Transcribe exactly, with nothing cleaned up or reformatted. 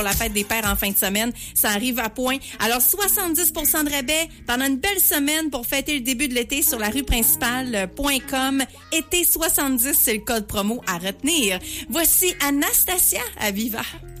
pour la fête des pères en fin de semaine. Ça arrive à point. Alors, soixante-dix pour cent de rabais pendant une belle semaine pour fêter le début de l'été sur la rue principale point com. Été soixante-dix, c'est le code promo à retenir. Voici Anastasia à Viva.